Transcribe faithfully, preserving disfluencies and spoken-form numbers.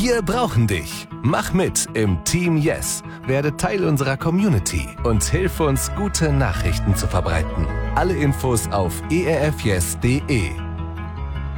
Wir brauchen dich. Mach mit im Team Yes. Werde Teil unserer Community und hilf uns, gute Nachrichten zu verbreiten. Alle Infos auf e r f yes punkt d e.